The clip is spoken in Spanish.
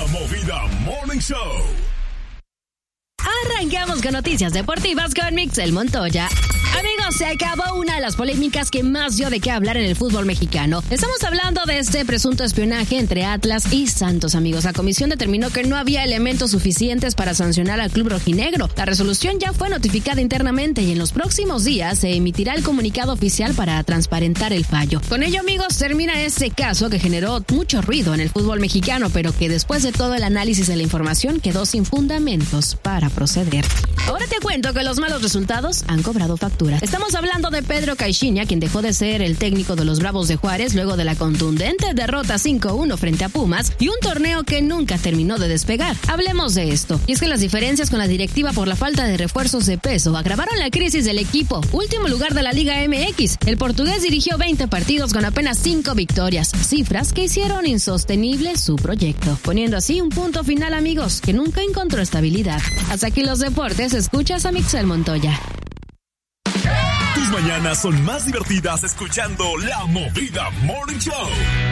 Movida Morning Show. Arrancamos con noticias deportivas con Mixel Montoya. Amigos, se acabó una de las polémicas que más dio de qué hablar en el fútbol mexicano. Estamos hablando de este presunto espionaje entre Atlas y Santos, amigos. La comisión determinó que no había elementos suficientes para sancionar al club rojinegro. La resolución ya fue notificada internamente y en los próximos días se emitirá el comunicado oficial para transparentar el fallo. Con ello, amigos, termina este caso que generó mucho ruido en el fútbol mexicano, pero que después de todo el análisis de la información quedó sin fundamentos para proceder. Ahora te cuento que los malos resultados han cobrado factura. Estamos hablando de Pedro Caixinha, quien dejó de ser el técnico de los Bravos de Juárez luego de la contundente derrota 5-1 frente a Pumas y un torneo que nunca terminó de despegar. Hablemos de esto. Y es que las diferencias con la directiva por la falta de refuerzos de peso agravaron la crisis del equipo. Último lugar de la Liga MX. El portugués dirigió 20 partidos con apenas 5 victorias, cifras que hicieron insostenible su proyecto, poniendo así un punto final, amigos, que nunca encontró estabilidad. Hasta aquí los deportes, escuchas a Mixel Montoya. Tus mañanas son más divertidas escuchando La Movida Morning Show.